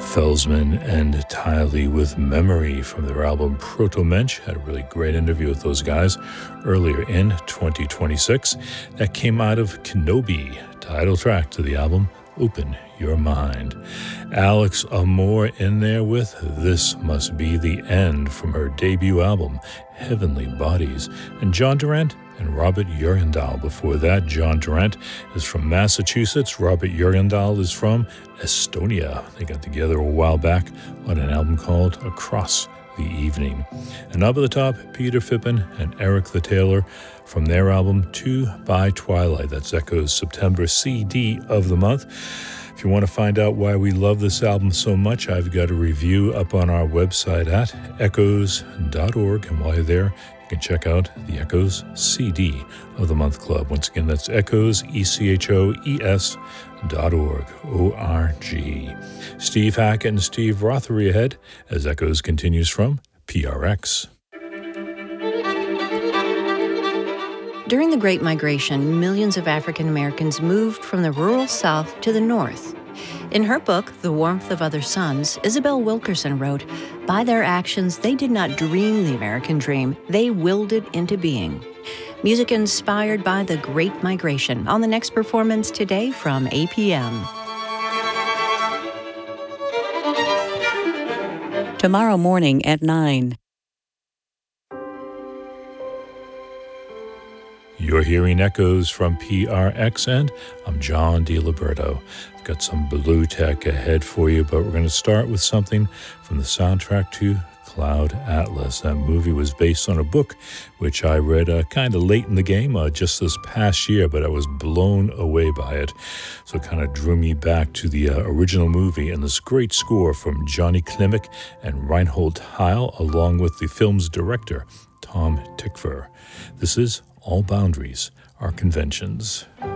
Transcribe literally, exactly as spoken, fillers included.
Felsman and Tiley with Memory from their album Proto-Mensch. Had a really great interview with those guys earlier in twenty twenty-six. That came out of Kenobi, title track to the album, Open Your Mind. Alex Amour in there with This Must Be the End from her debut album, Heavenly Bodies. And John Durant and Robert Jurgendahl. Before that, John Durant is from Massachusetts. Robert Jurgendahl is from Estonia. They got together a while back on an album called Across the Evening. And up at the top, Peter Fippen and Eric the Taylor from their album Two by Twilight. That's Echo's September C D of the month. If you want to find out why we love this album so much, I've got a review up on our website at echoes dot org. And while you're there, you can check out the Echoes C D of the Month Club. Once again, that's Echoes, E C H O E S dot org, O R G. Steve Hackett and Steve Rothery ahead as Echoes continues from P R X. During the Great Migration, millions of African Americans moved from the rural South to the North. In her book, The Warmth of Other Suns, Isabel Wilkerson wrote, "By their actions, they did not dream the American dream. They willed it into being." Music inspired by the Great Migration on the next performance today from A P M. Tomorrow morning at nine. You're hearing Echoes from P R X, and I'm John DiLiberto. I've got some blue tech ahead for you, but we're going to start with something from the soundtrack to Cloud Atlas. That movie was based on a book which I read uh, kind of late in the game, uh, just this past year, but I was blown away by it. So it kind of drew me back to the uh, original movie and this great score from Johnny Klimek and Reinhold Heil, along with the film's director, Tom Tykwer. This is All Boundaries Are Conventions.